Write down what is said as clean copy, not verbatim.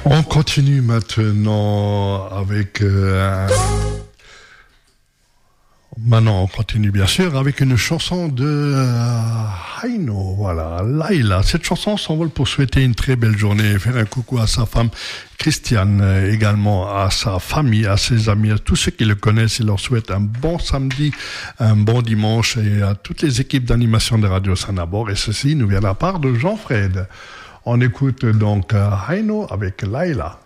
On continue maintenant avec... Maintenant, on continue bien sûr avec une chanson de Heino, voilà, Laila. Cette chanson s'envole pour souhaiter une très belle journée, faire un coucou à sa femme Christiane, également à sa famille, à ses amis, à tous ceux qui le connaissent. Il leur souhaite un bon samedi, un bon dimanche et à toutes les équipes d'animation de Radio Saint-Nabor. Et ceci nous vient de la part de Jean-Fred. On écoute donc Heino avec Laila.